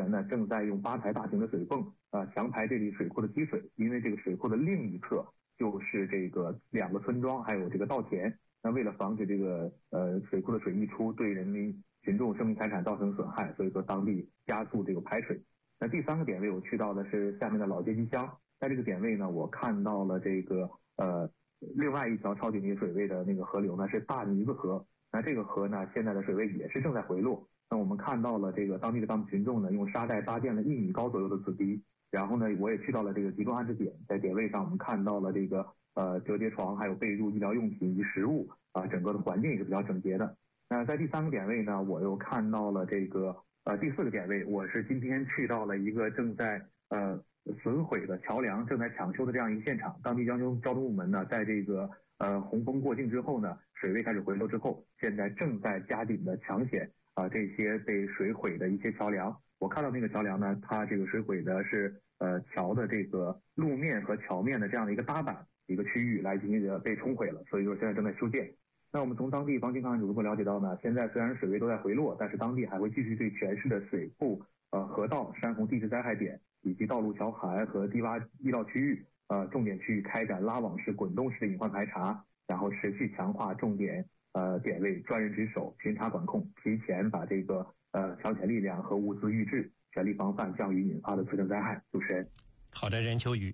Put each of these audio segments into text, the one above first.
员呢正在用8台大型的水泵强排这里水库的积水，因为这个水库的另一侧就是这个2个村庄还有这个稻田。那为了防止这个水库的水溢出对人民群众生命财产造成损害，所以说当地加速这个排水。那第3个点位我去到的是下面的老街机乡，在这个点位呢，我看到了这个另外一条超紧急水位的那个河流呢是大尼子河。那这个河呢现在的水位也是正在回落。那我们看到了这个当地的干部群众呢用沙袋搭建了1米高左右的紫堤，然后呢我也去到了这个集中安置点，在点位上我们看到了这个折叠床还有被褥、医疗用品及食物整个的环境也是比较整洁的。那在第3个点位呢，我又看到了这个第4个点位，我是今天去到了一个正在损毁的桥梁正在抢修的这样一个现场。当地交通部门呢在这个洪峰过境之后呢，水位开始回落之后，现在正在加紧的抢险这些被水毁的一些桥梁。我看到那个桥梁呢，它这个水毁的是桥的这个路面和桥面的这样的一个搭板一个区域来进行被冲毁了，所以说现在正在修建。那我们从当地防汛抗旱组织部了解到呢，现在虽然水位都在回落，但是当地还会继续对全市的水库、河道、山洪地质灾害点以及道路桥涵和低洼易涝区域重点区域开展拉网式、滚动式的隐患排查，然后持续强化重点点位专人值守、巡查管控，提前把这个抢险力量和物资预置，全力防范降雨引发的次生灾害。主持人。 好的，任秋雨。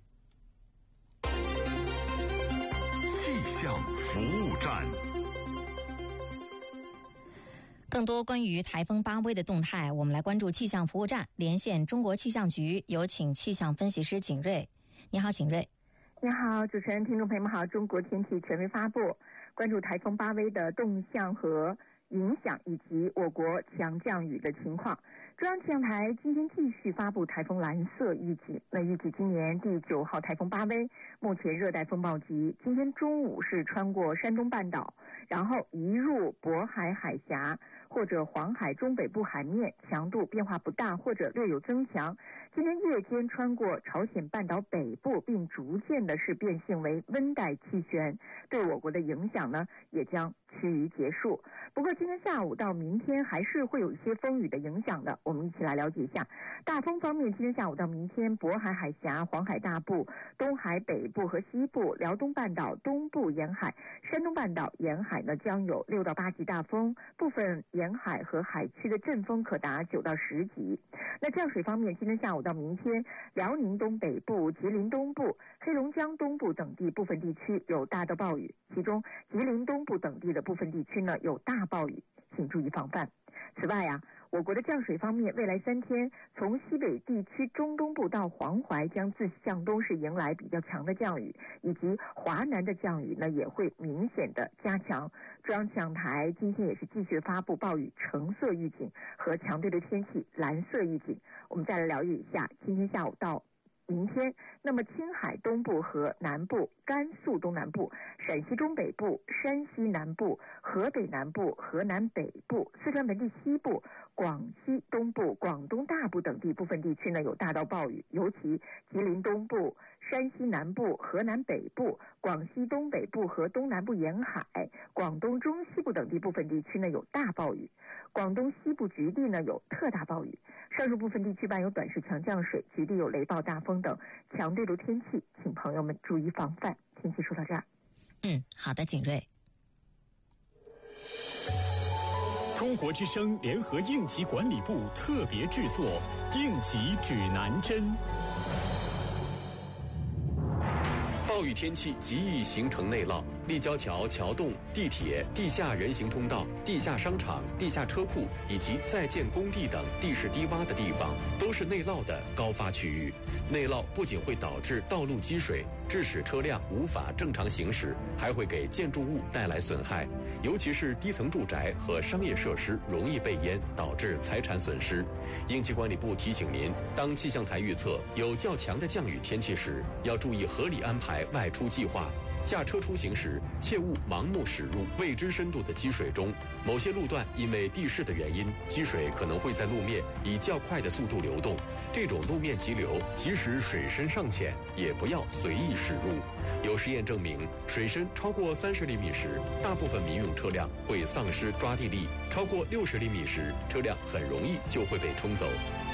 气象服务站。 更多关于台风巴威的动态，我们来关注气象服务站，连线中国气象局，有请气象分析师景瑞。你好，景瑞。 你好，主持人，听众朋友们好。中国天气权威发布，关注台风巴威的动向和影响以及我国强降雨的情况。中央气象台今天继续发布台风蓝色预警，那预计今年第9号台风巴威目前热带风暴级，今天中午是穿过山东半岛，然后移入渤海海峡或者黄海中北部海面，强度变化不大或者略有增强。今天夜间穿过朝鲜半岛北部，并逐渐的是变性为温带气旋，对我国的影响呢也将趋于结束。不过今天下午到明天还是会有一些风雨的影响的，我们一起来了解一下。大风方面，今天下午到明天，渤海海峡、黄海大部、东海北部和西部、辽东半岛东部沿海、山东半岛沿海呢将有6到8级大风，部分沿海和海区的阵风可达9到10级。那降水方面，今天下午到明天，辽宁东北部、吉林东部、黑龙江东部等地部分地区有大到暴雨，其中吉林东部等地的部分地区呢有大暴雨，请注意防范。此外我国的降水方面，未来3天从西北地区中东部到黄淮将自西向东是迎来比较强的降雨，以及华南的降雨呢也会明显的加强。中央气象台今天也是继续发布暴雨橙色预警和强对流天气蓝色预警。我们再来了解一下今天下午到明天，那么青海东部和南部、甘肃东南部、陕西中北部、山西南部、河北南部、河南北部、四川盆地西部、广西东部、广东大部等地部分地区呢有大到暴雨，尤其吉林东部、山西南部、河南北部、广西东北部和东南部沿海、广东中西部等地部分地区呢有大暴雨，广东西部局地呢有特大暴雨，上述部分地区伴有短时强降水，局地有雷暴大风等强对流天气，请朋友们注意防范。天气说到这儿。 好的，景瑞。 中国之声联合应急管理部特别制作应急指南针。 暴雨天气极易形成内涝，立交桥、桥洞、地铁、地下人行通道、地下商场、地下车库以及在建工地等地势低洼的地方，都是内涝的高发区域。内涝不仅会导致道路积水，致使车辆无法正常行驶，还会给建筑物带来损害，尤其是低层住宅和商业设施容易被淹，导致财产损失。应急管理部提醒您，当气象台预测有较强的降雨天气时，要注意合理安排外出计划。驾车出行时，切勿盲目驶入未知深度的积水中。某些路段因为地势的原因，积水可能会在路面以较快的速度流动。这种路面急流，即使水深尚浅，也不要随意驶入。有实验证明，水深超过30厘米时，大部分民用车辆会丧失抓地力；超过60厘米时，车辆很容易就会被冲走。